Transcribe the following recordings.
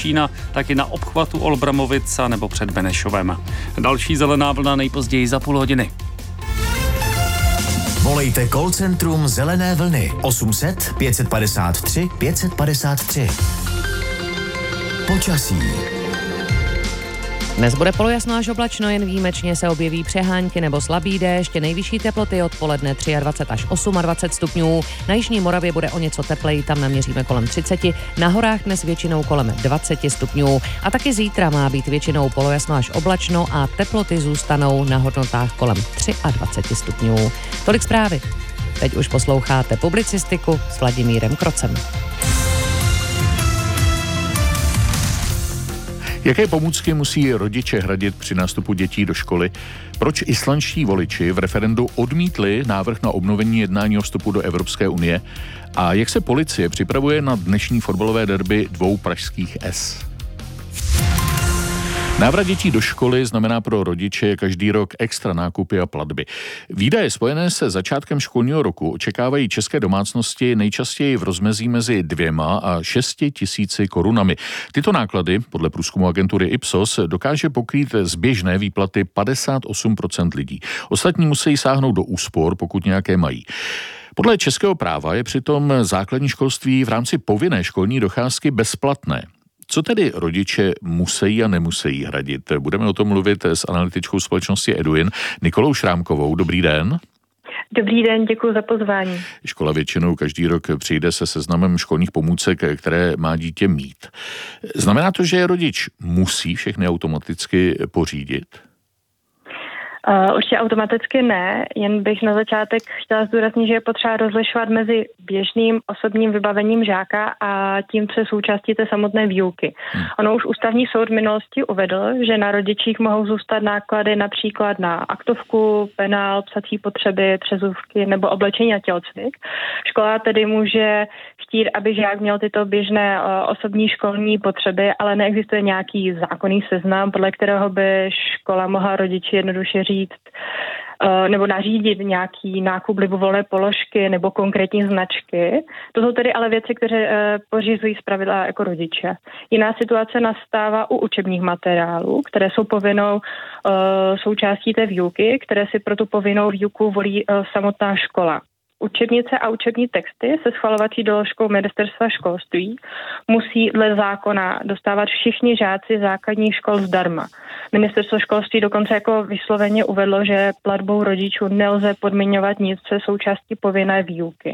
Děčína, taky na obchvatu Olbramovic a nebo před Benešovem. Další zelená vlna nejpozději za půl hodiny. Volejte call centrum Zelené vlny 800 553 553. Počasí. Dnes bude polojasno až oblačno, jen výjimečně se objeví přehánky nebo slabý déšť. Nejvyšší teploty odpoledne 23 až 28 stupňů. Na jižní Moravě bude o něco tepleji, tam naměříme kolem 30. Na horách dnes většinou kolem 20 stupňů. A taky zítra má být většinou polojasno až oblačno a teploty zůstanou na hodnotách kolem 23 stupňů. Tolik zprávy. Teď už posloucháte publicistiku s Vladimírem Krocem. Jaké pomůcky musí rodiče hradit při nástupu dětí do školy? Proč islandští voliči v referendu odmítli návrh na obnovení jednání o vstupu do Evropské unie? A jak se policie připravuje na dnešní fotbalové derby dvou pražských S? Návrat dětí do školy znamená pro rodiče každý rok extra nákupy a platby. Výdaje spojené se začátkem školního roku očekávají české domácnosti nejčastěji v rozmezí mezi 2 a 6 tisíci korunami. Tyto náklady, podle průzkumu agentury Ipsos, dokáže pokrýt z běžné výplaty 58% lidí. Ostatní musí sáhnout do úspor, pokud nějaké mají. Podle českého práva je přitom základní školství v rámci povinné školní docházky bezplatné. Co tedy rodiče musí a nemusí hradit? Budeme o tom mluvit s analytičkou společnosti Eduin Nikolou Šrámkovou. Dobrý den. Dobrý den, děkuji za pozvání. Škola většinou každý rok přijde se seznamem školních pomůcek, které má dítě mít. Znamená to, že rodič musí všechny automaticky pořídit? Určitě automaticky ne, jen bych na začátek chtěla zdůraznit, že je potřeba rozlišovat mezi běžným osobním vybavením žáka a tím, co je součástí té samotné výuky. Ono už ústavní soud v minulosti uvedl, že na rodičích mohou zůstat náklady například na aktovku, penál, psací potřeby, přezůvky nebo oblečení a tělocvik. Škola tedy může chtít, aby žák měl tyto běžné osobní školní potřeby, ale neexistuje nějaký zákonný seznam, podle kterého by škola mohla rodiči jednoduše říct nebo nařídit nějaký nákup libovolné položky nebo konkrétní značky. To jsou tedy ale věci, které pořizují zpravidla jako rodiče. Jiná situace nastává u učebních materiálů, které jsou povinnou součástí té výuky, které si pro tu povinnou výuku volí samotná škola. Učebnice a učební texty se schvalovací doložkou Ministerstva školství musí dle zákona dostávat všichni žáci základních škol zdarma. Ministerstvo školství dokonce jako vysloveně uvedlo, že platbou rodičů nelze podmiňovat nic, co je součástí povinné výuky.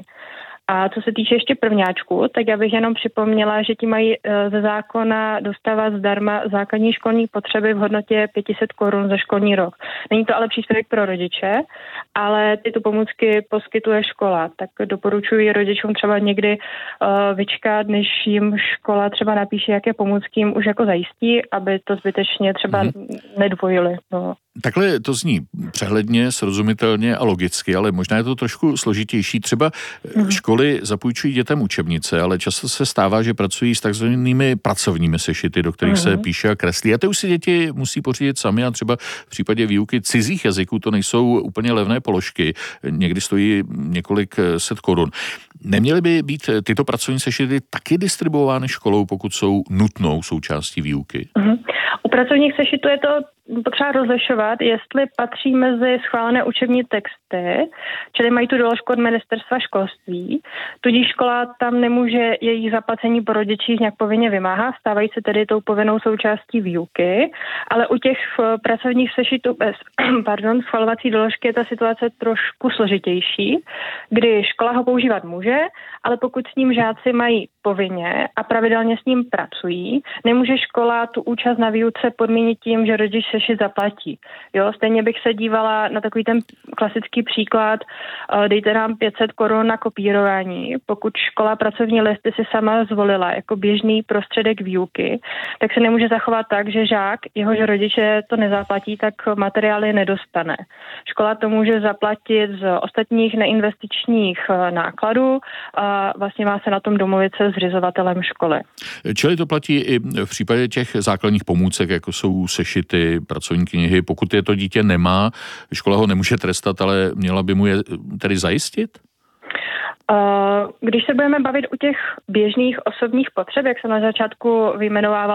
A co se týče ještě prvňáčků, tak já bych jenom připomněla, že ti mají ze zákona dostávat zdarma základní školní potřeby v hodnotě 500 korun za školní rok. Není to ale příspěvek pro rodiče, ale tyto pomůcky poskytuje škola. Tak doporučuji rodičům třeba někdy vyčkat, než jim škola třeba napíše, jaké pomůcky jim už jako zajistí, aby to zbytečně třeba nedvojili. No. Takhle to zní přehledně, srozumitelně a logicky, ale možná je to trošku složitější. Třeba školy zapůjčují dětem učebnice, ale často se stává, že pracují s takzvanými pracovními sešity, do kterých se píše a kreslí. A ty už si děti musí pořídit sami a třeba v případě výuky cizích jazyků to nejsou úplně levné položky. Někdy stojí několik set korun. Neměly by být tyto pracovní sešity taky distribuovány školou, pokud jsou nutnou součástí výuky? U pracovních sešitů je to potřeba rozlišovat, jestli patří mezi schválené učební texty, čili mají tu doložku od Ministerstva školství, tudíž škola tam nemůže jejich zaplacení po rodičích nějak povinně vymáhat, stávají se tedy tou povinnou součástí výuky, ale u těch pracovních sešitů bez schvalovací doložky je ta situace trošku složitější, kdy škola ho používat může, ale pokud s ním žáci mají povinně a pravidelně s ním pracují, nemůže škola tu účast na výuce podmínit tím, že rodič sešit zaplatí. Jo, stejně bych se dívala na takový ten klasický příklad, dejte nám 500 korun na kopírování. Pokud škola pracovní listy si sama zvolila jako běžný prostředek výuky, tak se nemůže zachovat tak, že žák, jehož rodiče to nezaplatí, tak materiály nedostane. Škola to může zaplatit z ostatních neinvestičních nákladů a vlastně má se na tom domluvit se zřizovatelem školy. Čili to platí i v případě těch základních pomůcek, jako jsou sešity, pracovní knihy. Pokud je to dítě nemá, škola ho nemůže trestat, ale měla by mu je tedy zajistit? Když se budeme bavit o těch běžných osobních potřeb, jak jsem na začátku vyjmenovávala,